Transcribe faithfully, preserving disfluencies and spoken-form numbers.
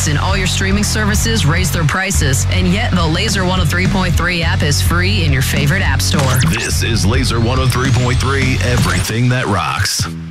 and all your streaming services raise their prices, and yet the Laser one oh three point three app is free in your favorite app store. This is Laser one oh three point three, everything that rocks.